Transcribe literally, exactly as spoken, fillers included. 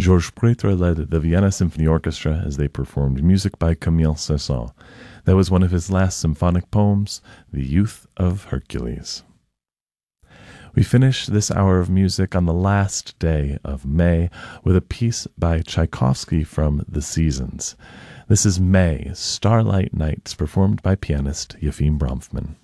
Georges Preitre led the Vienna Symphony Orchestra as they performed music by Camille Saint-Saëns. That was one of his last symphonic poems, The Youth of Hercules. We finish this hour of music on the last day of May with a piece by Tchaikovsky from The Seasons. This is May, Starlight Nights, performed by pianist Yefim Bronfman.